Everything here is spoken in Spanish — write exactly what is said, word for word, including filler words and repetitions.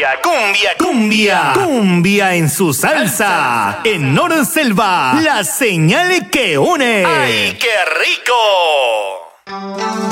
cumbia, cumbia, cumbia, cumbia en su salsa. En Norselva, la señal que une. ¡Ay, qué rico!